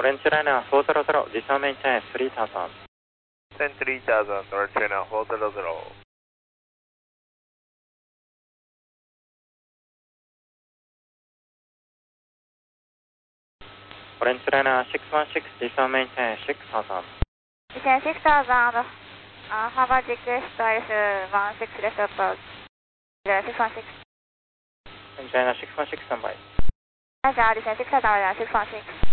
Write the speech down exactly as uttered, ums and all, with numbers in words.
Orange Liner four zero zero, descend maintain three thousand. Ten three thousand, Orange Liner four zero zero. Orange Liner six one six, descend maintain six thousand. Descend six thousand, uh, Harvard request is one six left approach. six one six. Orange Liner six one six, standby. Roger, descend six thousand, six one six.